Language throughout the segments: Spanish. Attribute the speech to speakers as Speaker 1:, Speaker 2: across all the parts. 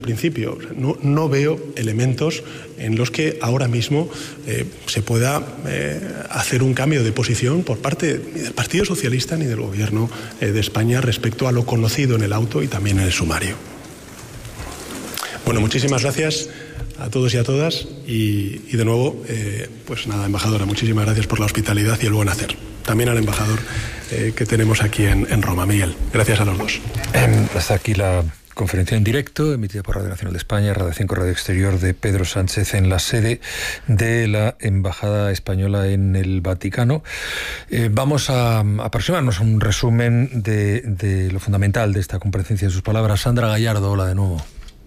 Speaker 1: principio, no veo elementos en los que ahora mismo se pueda hacer un cambio de posición por parte ni del Partido Socialista ni del Gobierno de España respecto a lo conocido en el auto y también en el sumario. Bueno, muchísimas gracias a todos y a todas y de nuevo, pues nada, embajadora, muchísimas gracias por la hospitalidad y el buen hacer. También al embajador que tenemos aquí en Roma, Miguel. Gracias a los dos.
Speaker 2: Hasta aquí la conferencia en directo emitida por Radio Nacional de España, Radio 5, Radio Exterior, de Pedro Sánchez en la sede de la Embajada Española en el Vaticano. Vamos a aproximarnos a un resumen de lo fundamental de esta comparecencia, de sus palabras. Sandra Gallardo, hola de nuevo.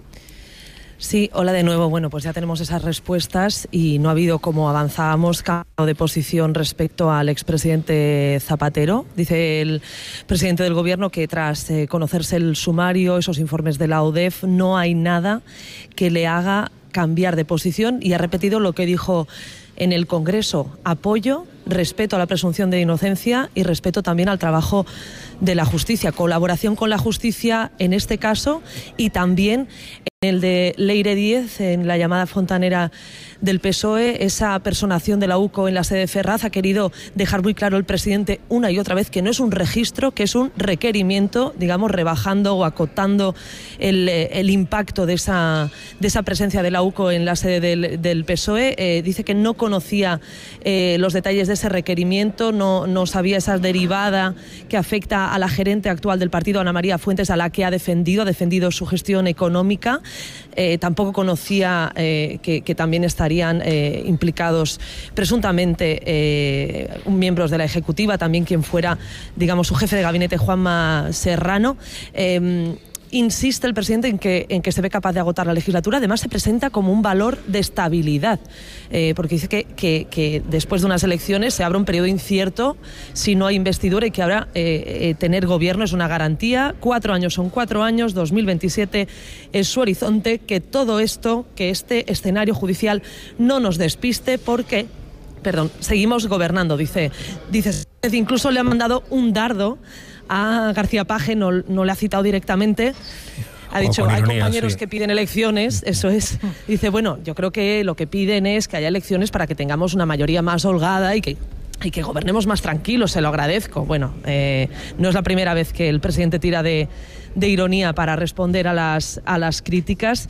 Speaker 3: Sí, hola de nuevo. Bueno, pues ya tenemos esas respuestas y no ha habido, como avanzábamos, cambio de posición respecto al expresidente Zapatero. Dice el presidente del Gobierno que tras conocerse el sumario, esos informes de la UDEF, no hay nada que le haga cambiar de posición y ha repetido lo que dijo en el Congreso: apoyo, respeto a la presunción de inocencia y respeto también al trabajo de la justicia, colaboración con la justicia en este caso y también en el de Leire Díez, en la llamada fontanera del PSOE, esa personación de la UCO en la sede de Ferraz. Ha querido dejar muy claro el presidente una y otra vez que no es un registro, que es un requerimiento, digamos, rebajando o acotando el impacto de esa presencia de la UCO en la sede del PSOE. Dice que no conocía los detalles de ese requerimiento, no sabía esa derivada que afecta a la gerente actual del partido, Ana María Fuentes, a la que ha defendido su gestión económica. Tampoco conocía que también estarían implicados presuntamente miembros de la Ejecutiva, también quien fuera, digamos, su jefe de gabinete, Juanma Serrano. Insiste el presidente en que se ve capaz de agotar la legislatura. Además, se presenta como un valor de estabilidad, porque dice que después de unas elecciones se abre un periodo incierto si no hay investidura y que ahora tener gobierno es una garantía. 4 años son 4 años, 2027 es su horizonte. Que todo esto, que este escenario judicial no nos despiste porque, seguimos gobernando, dice. Incluso le ha mandado un dardo a García Page, no le ha citado directamente. Ha dicho, hay compañeros que piden elecciones, eso es. Dice, bueno, yo creo que lo que piden es que haya elecciones para que tengamos una mayoría más holgada y que gobernemos más tranquilos, se lo agradezco. Bueno, no es la primera vez que el presidente tira de ironía para responder a las críticas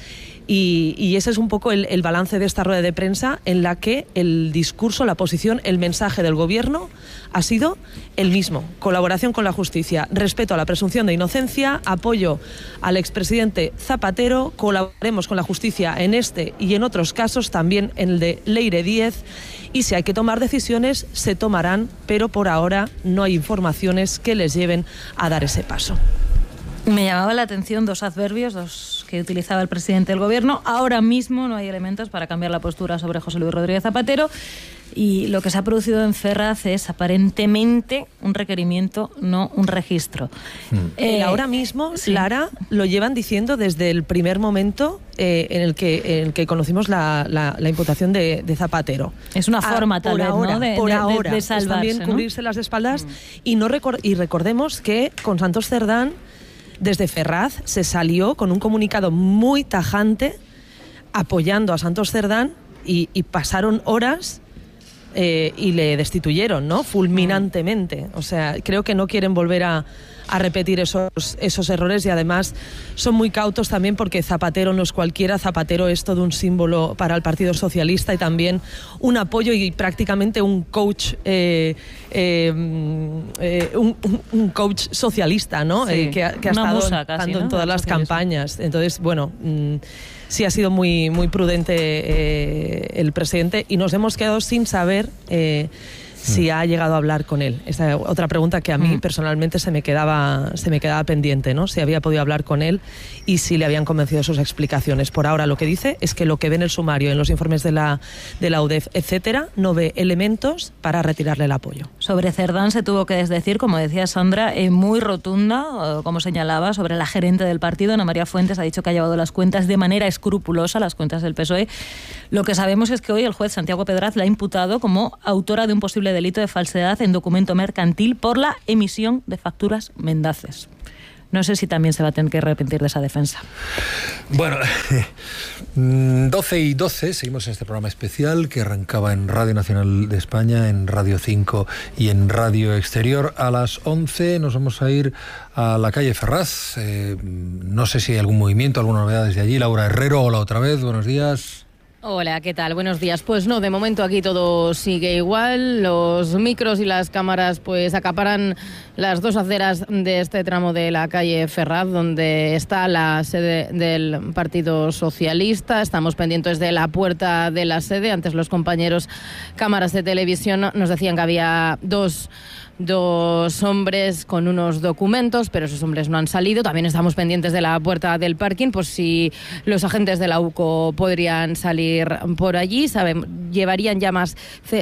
Speaker 3: y ese es un poco el balance de esta rueda de prensa, en la que el discurso, la posición, el mensaje del Gobierno ha sido el mismo: colaboración con la justicia, respeto a la presunción de inocencia, apoyo al expresidente Zapatero, colaboraremos con la justicia en este y en otros casos, también en el de Leire Díez, y si hay que tomar decisiones, se tomarán, pero por ahora no hay informaciones que les lleven a dar ese paso.
Speaker 4: Me llamaba la atención 2 adverbios, que utilizaba el presidente del Gobierno. Ahora mismo no hay elementos para cambiar la postura sobre José Luis Rodríguez Zapatero, y lo que se ha producido en Ferraz es aparentemente un requerimiento, no un registro.
Speaker 3: Ahora mismo,
Speaker 4: sí.
Speaker 3: Lara, lo llevan diciendo desde el primer momento en el que conocimos la imputación de Zapatero.
Speaker 4: Es una forma tal vez,
Speaker 3: ahora,
Speaker 4: ¿no? de salvarse,
Speaker 3: es también,
Speaker 4: ¿no?
Speaker 3: cubrirse las espaldas y recordemos que con Santos Cerdán, desde Ferraz, se salió con un comunicado muy tajante apoyando a Santos Cerdán y pasaron horas y le destituyeron, ¿no? Fulminantemente. O sea, creo que no quieren volver a repetir esos errores, y además son muy cautos también porque Zapatero no es cualquiera. Zapatero es todo un símbolo para el Partido Socialista y también un apoyo y prácticamente un coach un coach socialista, ¿no?
Speaker 4: Sí,
Speaker 3: que ha estado
Speaker 4: casi,
Speaker 3: en todas las campañas. Entonces, bueno, sí ha sido muy, muy prudente el presidente, y nos hemos quedado sin saber si ha llegado a hablar con él. Esta es otra pregunta que a mí personalmente se me quedaba pendiente, ¿no? Si había podido hablar con él y si le habían convencido sus explicaciones. Por ahora lo que dice es que lo que ve en el sumario, en los informes de la UDEF, etcétera, no ve elementos para retirarle el apoyo.
Speaker 4: Sobre Cerdán se tuvo que desdecir, como decía Sandra, muy rotunda, como señalaba, sobre la gerente del partido. Ana María Fuentes ha dicho que ha llevado las cuentas de manera escrupulosa, las cuentas del PSOE. Lo que sabemos es que hoy el juez Santiago Pedraz la ha imputado como autora de un posible delito de falsedad en documento mercantil por la emisión de facturas mendaces. No sé si también se va a tener que arrepentir de esa defensa.
Speaker 2: Bueno, 12:12, seguimos en este programa especial que arrancaba en Radio Nacional de España, en Radio 5 y en Radio Exterior. A las 11 nos vamos a ir a la calle Ferraz. No sé si hay algún movimiento, alguna novedad desde allí. Laura Herrero, hola otra vez, buenos días.
Speaker 5: Hola, ¿qué tal? Buenos días. Pues no, de momento aquí todo sigue igual. Los micros y las cámaras pues acaparan las dos aceras de este tramo de la calle Ferraz, donde está la sede del Partido Socialista. Estamos pendientes de la puerta de la sede. Antes los compañeros cámaras de televisión nos decían que había dos hombres con unos documentos, pero esos hombres no han salido. También estamos pendientes de la puerta del parking, por si los agentes de la UCO podrían salir por allí. Llevarían ya más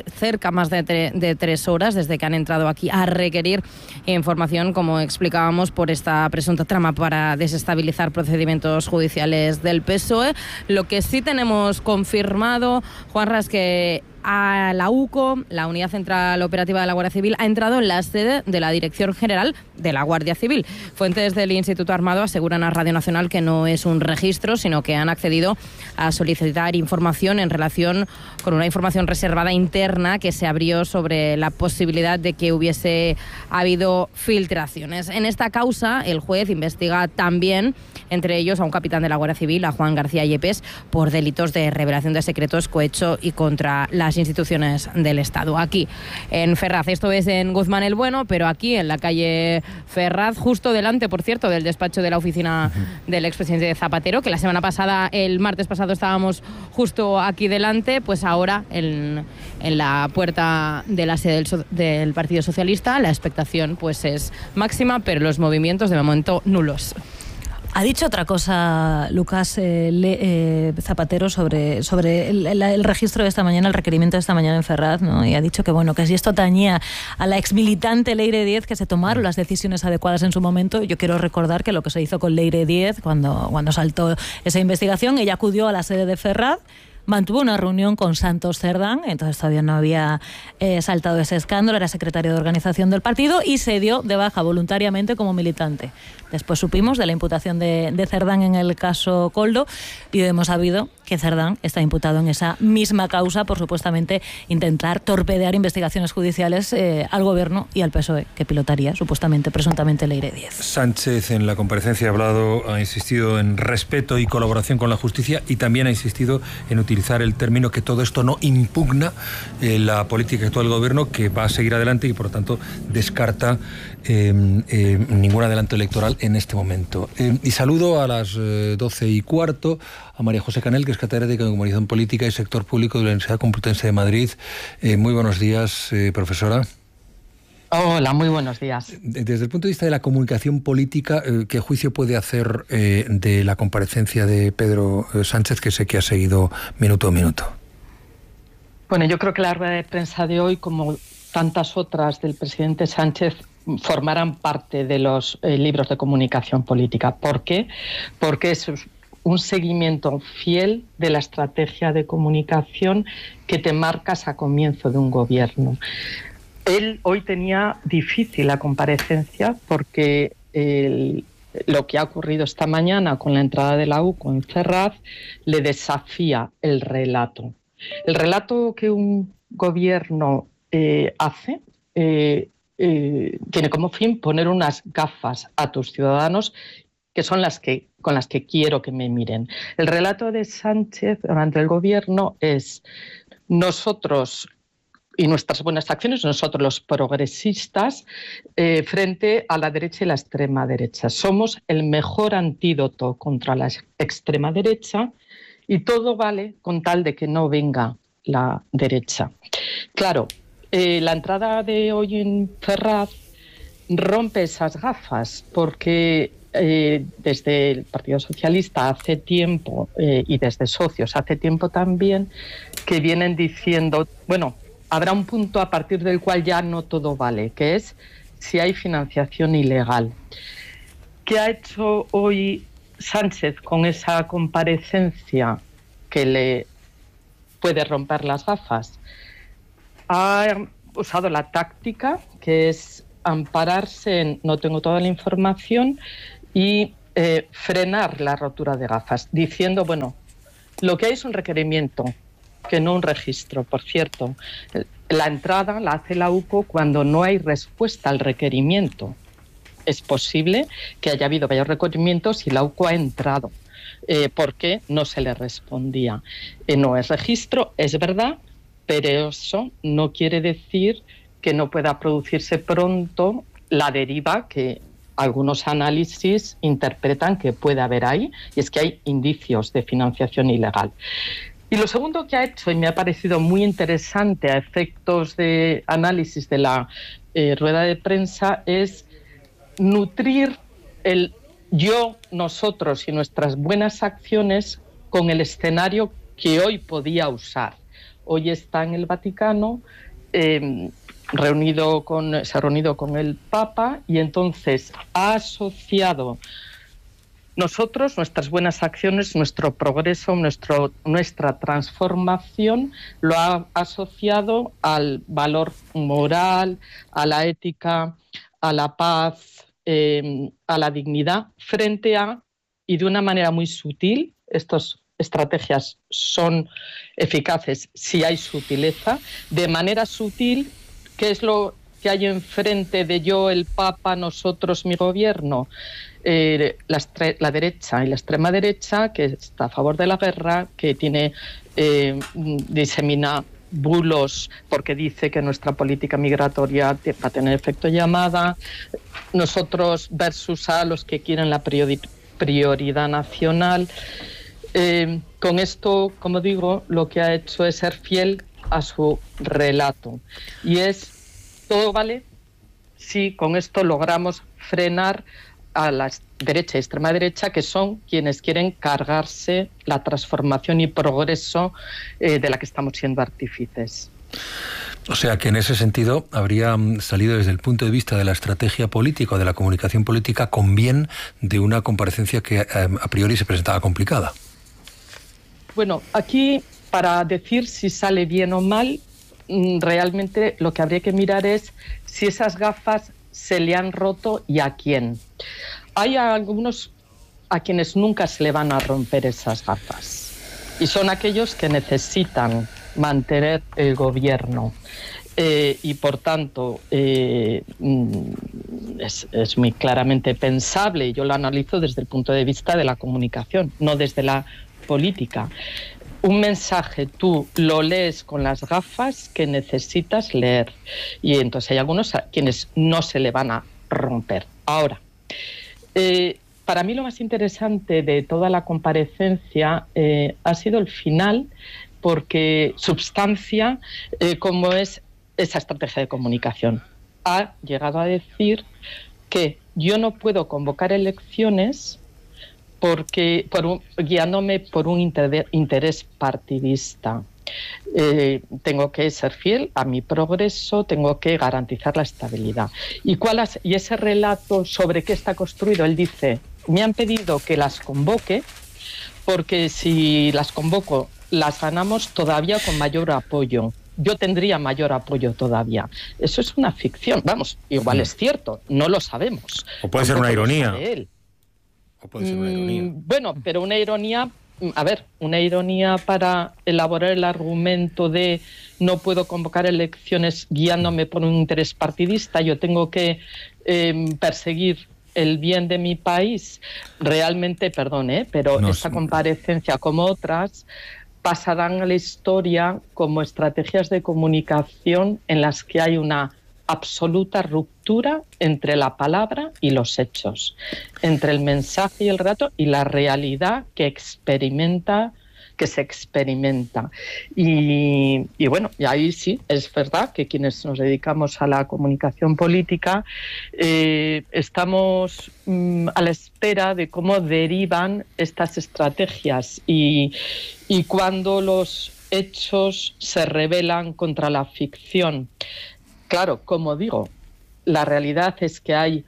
Speaker 5: de 3 horas desde que han entrado aquí a requerir información, como explicábamos, por esta presunta trama para desestabilizar procedimientos judiciales del PSOE. Lo que sí tenemos confirmado, Juanra, es que a la UCO, la Unidad Central Operativa de la Guardia Civil, ha entrado en la sede de la Dirección General de la Guardia Civil. Fuentes del Instituto Armado aseguran a Radio Nacional que no es un registro, sino que han accedido a solicitar información en relación con una información reservada interna que se abrió sobre la posibilidad de que hubiese habido filtraciones. En esta causa, el juez investiga también, entre ellos, a un capitán de la Guardia Civil, a Juan García Yepes, por delitos de revelación de secretos, cohecho y contra las instituciones del Estado. Aquí en Ferraz, esto es en Guzmán el Bueno, pero aquí en la calle Ferraz, justo delante, por cierto, del despacho de la oficina del expresidente Zapatero, que la semana pasada, el martes pasado, estábamos justo aquí delante, pues ahora en la puerta de la sede del Partido Socialista. La expectación pues es máxima, pero los movimientos de momento nulos.
Speaker 4: Ha dicho otra cosa, Lucas Zapatero, sobre el registro de esta mañana, el requerimiento de esta mañana en Ferraz, ¿no? Y ha dicho que bueno, que si esto tañía a la exmilitante Leire Díez, que se tomaron las decisiones adecuadas en su momento. Yo quiero recordar que lo que se hizo con Leire Díez cuando saltó esa investigación, ella acudió a la sede de Ferraz, mantuvo una reunión con Santos Cerdán, entonces todavía no había saltado ese escándalo, era secretario de organización del partido y se dio de baja voluntariamente como militante. Después supimos de la imputación de Cerdán en el caso Koldo y hemos sabido que Cerdán está imputado en esa misma causa por supuestamente intentar torpedear investigaciones judiciales al gobierno y al PSOE, que pilotaría supuestamente, presuntamente, Leire Díez.
Speaker 2: Sánchez en la comparecencia ha insistido en respeto y colaboración con la justicia y también ha insistido en utilizar el término que todo esto no impugna la política actual del gobierno, que va a seguir adelante y por lo tanto descarta ningún adelanto electoral en este momento. Y saludo a las 12:15 a María José Canel, que es catedrática de Comunicación Política y Sector Público de la Universidad Complutense de Madrid. Muy buenos días, profesora.
Speaker 6: Hola, muy buenos días.
Speaker 2: Desde el punto de vista de la comunicación política, ¿qué juicio puede hacer de la comparecencia de Pedro Sánchez, que sé que ha seguido minuto a minuto?
Speaker 6: Bueno, yo creo que la rueda de prensa de hoy, como tantas otras del presidente Sánchez, formarán parte de los libros de comunicación política. ¿Por qué? Porque es un seguimiento fiel de la estrategia de comunicación que te marcas a comienzo de un gobierno. Él hoy tenía difícil la comparecencia porque lo que ha ocurrido esta mañana con la entrada de la UCO en Ferraz le desafía el relato. El relato que un gobierno hace tiene como fin poner unas gafas a tus ciudadanos que son con las que quiero que me miren. El relato de Sánchez durante el gobierno es: nosotros y nuestras buenas acciones, nosotros los progresistas, frente a la derecha y la extrema derecha. Somos el mejor antídoto contra la extrema derecha y todo vale con tal de que no venga la derecha. Claro, la entrada de hoy en Ferraz rompe esas gafas porque desde el Partido Socialista hace tiempo y desde socios hace tiempo también que vienen diciendo, bueno, habrá un punto a partir del cual ya no todo vale, que es si hay financiación ilegal. ¿Qué ha hecho hoy Sánchez con esa comparecencia que le puede romper las gafas? Ha usado la táctica, que es ampararse en no tengo toda la información y frenar la rotura de gafas, diciendo, bueno, lo que hay es un requerimiento, que no un registro. Por cierto, la entrada la hace la UCO cuando no hay respuesta al requerimiento. Es posible que haya habido varios requerimientos y la UCO ha entrado porque no se le respondía. No es registro, es verdad, pero eso no quiere decir que no pueda producirse pronto la deriva que algunos análisis interpretan que puede haber ahí, y es que hay indicios de financiación ilegal. Y lo segundo que ha hecho, y me ha parecido muy interesante a efectos de análisis de la rueda de prensa, es nutrir el yo, nosotros y nuestras buenas acciones con el escenario que hoy podía usar. Hoy está en el Vaticano, se ha reunido con el Papa, y entonces ha asociado nosotros, nuestras buenas acciones, nuestro progreso, nuestra transformación, lo ha asociado al valor moral, a la ética, a la paz, a la dignidad, frente a, y de una manera muy sutil, estas estrategias son eficaces si hay sutileza, de manera sutil, ¿qué es lo que hay enfrente de yo, el Papa, nosotros, mi gobierno? La derecha y la extrema derecha, que está a favor de la guerra, que disemina bulos porque dice que nuestra política migratoria va a tener efecto llamada, nosotros versus a los que quieren la prioridad nacional. Con esto, como digo, lo que ha hecho es ser fiel a su relato, y es todo vale si con esto logramos frenar a la derecha y extrema derecha, que son quienes quieren cargarse la transformación y progreso de la que estamos siendo artífices.
Speaker 2: O sea que en ese sentido habría salido desde el punto de vista de la estrategia política o de la comunicación política con bien de una comparecencia que a priori se presentaba complicada.
Speaker 6: Bueno, aquí para decir si sale bien o mal, realmente lo que habría que mirar es si esas gafas se le han roto y a quién. Hay algunos a quienes nunca se le van a romper esas gafas, y son aquellos que necesitan mantener el gobierno, y por tanto es muy claramente pensable, y yo lo analizo desde el punto de vista de la comunicación, no desde la política. Un mensaje tú lo lees con las gafas que necesitas leer, y entonces hay algunos a quienes no se le van a romper. Ahora, para mí lo más interesante de toda la comparecencia ha sido el final, porque substancia cómo es esa estrategia de comunicación. Ha llegado a decir que yo no puedo convocar elecciones porque guiándome por un interés partidista. Tengo que ser fiel a mi progreso, tengo que garantizar la estabilidad. Y ese relato sobre qué está construido, él dice, me han pedido que las convoque, porque si las convoco, las ganamos todavía con mayor apoyo. Yo tendría mayor apoyo todavía. Eso es una ficción. Vamos, igual es cierto, no lo sabemos.
Speaker 2: O puede ser una ironía.
Speaker 6: O puede ser una ironía. Bueno, pero una ironía, una ironía para elaborar el argumento de no puedo convocar elecciones guiándome por un interés partidista, yo tengo que perseguir el bien de mi país. Realmente, pero esta comparecencia, como otras, pasarán a la historia como estrategias de comunicación en las que hay una absoluta ruptura entre la palabra y los hechos, entre el mensaje y el relato y la realidad que se experimenta. Y bueno, y ahí sí, es verdad que quienes nos dedicamos a la comunicación política estamos a la espera de cómo derivan estas estrategias y cuando los hechos se rebelan contra la ficción. Claro, como digo, la realidad es que hay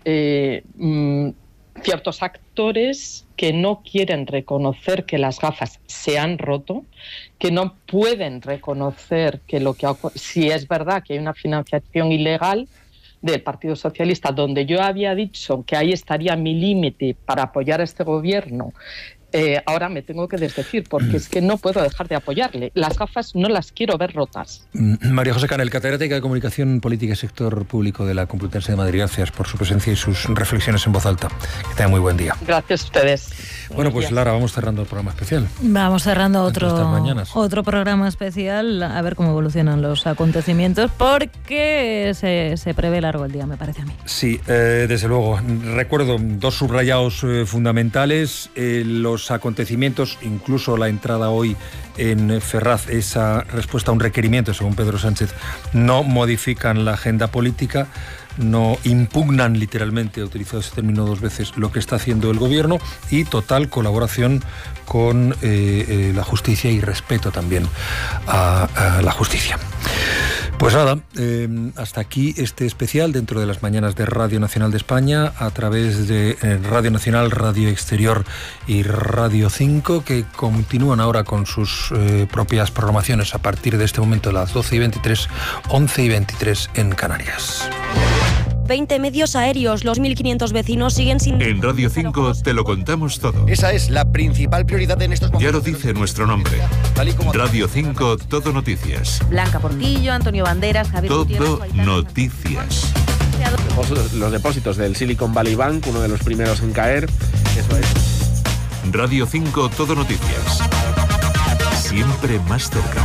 Speaker 6: ciertos actores que no quieren reconocer que las gafas se han roto, que no pueden reconocer que si es verdad que hay una financiación ilegal, del Partido Socialista, donde yo había dicho que ahí estaría mi límite para apoyar a este gobierno, ahora me tengo que desdecir, porque es que no puedo dejar de apoyarle. Las gafas no las quiero ver rotas.
Speaker 2: María José Canel, catedrática de Comunicación Política y Sector Público de la Complutense de Madrid. Gracias por su presencia y sus reflexiones en voz alta. Que tenga muy buen día.
Speaker 6: Gracias a ustedes.
Speaker 2: Bueno, pues Lara, vamos cerrando el programa especial.
Speaker 4: Vamos cerrando otro programa especial, a ver cómo evolucionan los acontecimientos, porque se prevé largo el día, me parece a mí.
Speaker 2: Sí, desde luego. Recuerdo dos subrayados fundamentales. Los acontecimientos, incluso la entrada hoy en Ferraz, esa respuesta a un requerimiento, según Pedro Sánchez, no modifican la agenda política, no impugnan literalmente, he utilizado ese término 2 veces, lo que está haciendo el gobierno, y total colaboración con la justicia y respeto también a la justicia. Pues nada, hasta aquí este especial dentro de las mañanas de Radio Nacional de España, a través de Radio Nacional, Radio Exterior y Radio 5, que continúan ahora con sus propias programaciones a partir de este momento, las 12:23, 11:23 en Canarias.
Speaker 7: 20 medios aéreos, los 1.500 vecinos siguen sin...
Speaker 8: En Radio 5 te lo contamos todo.
Speaker 9: Esa es la principal prioridad en estos momentos.
Speaker 8: Ya lo dice nuestro nombre. Radio 5, Todo Noticias.
Speaker 10: Blanca Portillo, Antonio Banderas, Javier
Speaker 8: Todo Noticias.
Speaker 11: Los depósitos del Silicon Valley Bank, uno de los primeros en caer. Eso es.
Speaker 8: Radio 5, Todo Noticias. Siempre más cerca.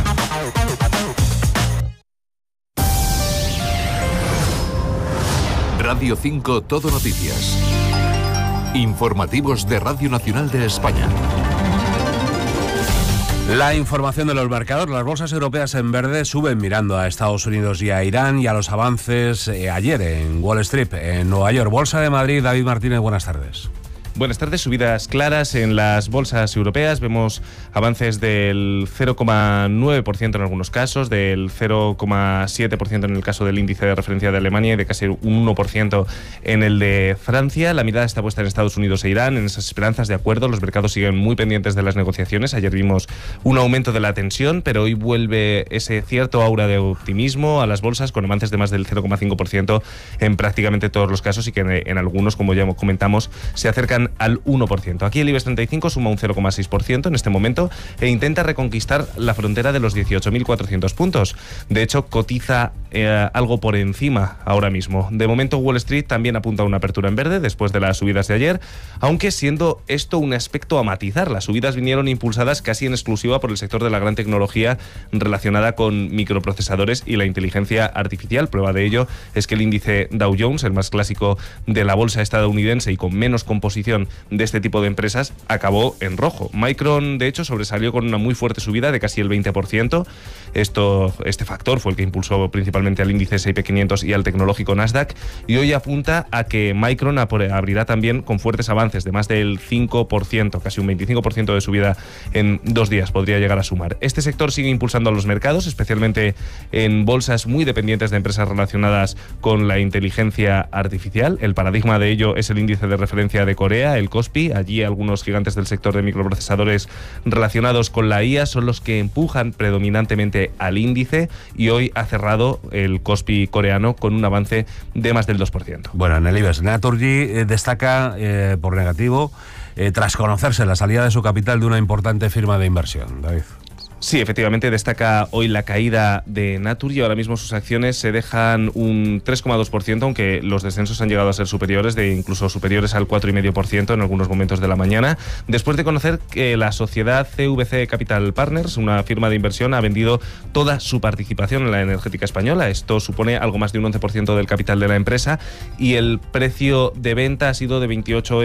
Speaker 8: Radio 5, Todo Noticias. Informativos de Radio Nacional de España.
Speaker 11: La información de los mercados. Las bolsas europeas en verde suben mirando a Estados Unidos y a Irán, y a los avances ayer en Wall Street, en Nueva York. Bolsa de Madrid, David Martínez, buenas tardes.
Speaker 12: Buenas tardes, subidas claras en las bolsas europeas. Vemos avances del 0,9% en algunos casos, del 0,7% en el caso del índice de referencia de Alemania y de casi un 1% en el de Francia. La mirada está puesta en Estados Unidos e Irán, en esas esperanzas de acuerdo. Los mercados siguen muy pendientes de las negociaciones. Ayer vimos un aumento de la tensión, pero hoy vuelve ese cierto aura de optimismo a las bolsas, con avances de más del 0,5% en prácticamente todos los casos, y que en algunos, como ya comentamos, se acercan al 1%. Aquí el IBEX 35 suma un 0,6% en este momento e intenta reconquistar la frontera de los 18.400 puntos. De hecho, cotiza algo por encima ahora mismo. De momento, Wall Street también apunta a una apertura en verde después de las subidas de ayer, aunque siendo esto un aspecto a matizar. Las subidas vinieron impulsadas casi en exclusiva por el sector de la gran tecnología relacionada con microprocesadores y la inteligencia artificial. Prueba de ello es que el índice Dow Jones, el más clásico de la bolsa estadounidense y con menos composición de este tipo de empresas, acabó en rojo. Micron, de hecho, sobresalió con una muy fuerte subida de casi el 20%. Este factor fue el que impulsó principalmente al índice S&P 500 y al tecnológico Nasdaq, y hoy apunta a que Micron abrirá también con fuertes avances de más del 5%, casi un 25% de subida en 2 días podría llegar a sumar. Este sector sigue impulsando a los mercados, especialmente en bolsas muy dependientes de empresas relacionadas con la inteligencia artificial. El paradigma de ello es el índice de referencia de Corea, el Kospi. Allí algunos gigantes del sector de microprocesadores relacionados con la IA son los que empujan predominantemente al índice, y hoy ha cerrado el Kospi coreano con un avance de más del 2%.
Speaker 11: Bueno, en el IBEX, Naturgy destaca por negativo tras conocerse la salida de su capital de una importante firma de inversión. David.
Speaker 12: Sí, efectivamente destaca hoy la caída de Naturgy. Ahora mismo sus acciones se dejan un 3,2%, aunque los descensos han llegado a ser superiores, incluso superiores al 4,5% en algunos momentos de la mañana, después de conocer que la sociedad CVC Capital Partners, una firma de inversión, ha vendido toda su participación en la energética española. Esto supone algo más de un 11% del capital de la empresa, y el precio de venta ha sido de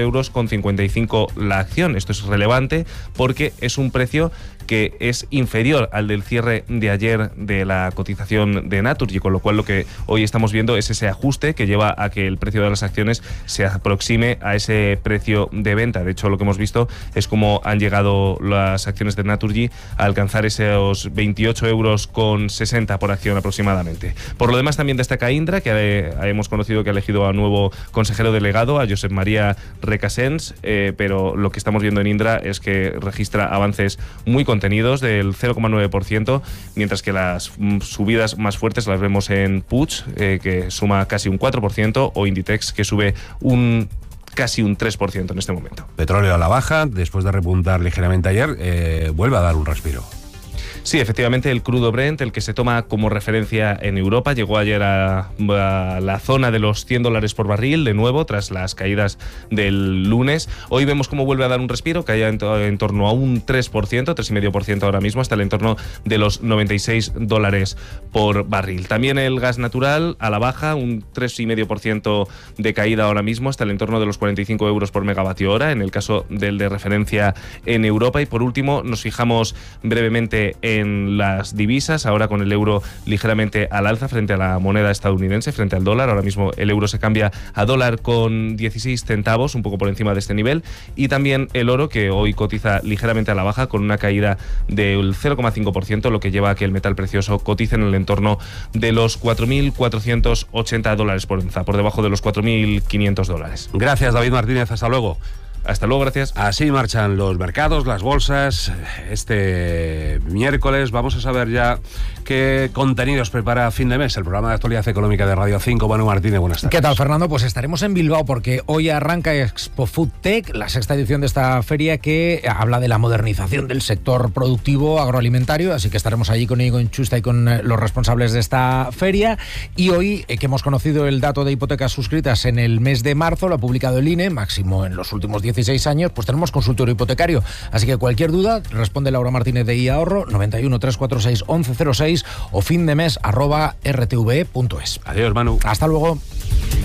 Speaker 12: 28,55 € la acción. Esto es relevante porque es un precio que es inferior al del cierre de ayer de la cotización de Naturgy, con lo cual lo que hoy estamos viendo es ese ajuste que lleva a que el precio de las acciones se aproxime a ese precio de venta. De hecho, lo que hemos visto es cómo han llegado las acciones de Naturgy a alcanzar esos 28,60 € por acción aproximadamente. Por lo demás, también destaca Indra, que hemos conocido que ha elegido a nuevo consejero delegado, a Josep María Recasens, pero lo que estamos viendo en Indra es que registra avances muy contundentes contenidos del 0,9%, mientras que las subidas más fuertes las vemos en Puig, que suma casi un 4%, o Inditex, que sube casi un 3% en este momento.
Speaker 11: Petróleo a la baja, después de repuntar ligeramente ayer, vuelve a dar un respiro.
Speaker 12: Sí, efectivamente, el crudo Brent, el que se toma como referencia en Europa, llegó ayer a la zona de los $100 por barril, de nuevo, tras las caídas del lunes. Hoy vemos cómo vuelve a dar un respiro, caía en torno a un 3%, 3,5% ahora mismo, hasta el entorno de los $96 por barril. También el gas natural a la baja, un 3,5% de caída ahora mismo, hasta el entorno de los 45 euros por megavatio hora, en el caso del de referencia en Europa. Y por último, nos fijamos brevemente en las divisas, ahora con el euro ligeramente al alza frente a la moneda estadounidense, frente al dólar. Ahora mismo el euro se cambia a dólar con 16 centavos, un poco por encima de este nivel. Y también el oro, que hoy cotiza ligeramente a la baja, con una caída del 0,5%, lo que lleva a que el metal precioso cotice en el entorno de los $4.480 por onza, por debajo de los $4.500.
Speaker 11: Gracias, David Martínez. Hasta luego.
Speaker 12: Hasta luego, gracias.
Speaker 11: Así marchan los mercados, las bolsas. Este miércoles vamos a saber ya qué contenidos prepara Fin de Mes, el programa de actualidad económica de Radio 5. Manu Martínez, buenas tardes.
Speaker 13: ¿Qué tal, Fernando? Pues estaremos en Bilbao porque hoy arranca Expo Food Tech, la sexta edición de esta feria que habla de la modernización del sector productivo agroalimentario, así que estaremos allí con Íñigo Inchusta y con los responsables de esta feria. Y hoy, que hemos conocido el dato de hipotecas suscritas en el mes de marzo, lo ha publicado el INE, máximo en los últimos 16 años, pues tenemos consultorio hipotecario. Así que cualquier duda, responde Laura Martínez de iAhorro, 91 346 1106 o findemes@rtve.es.
Speaker 11: Adiós, Manu.
Speaker 13: Hasta luego.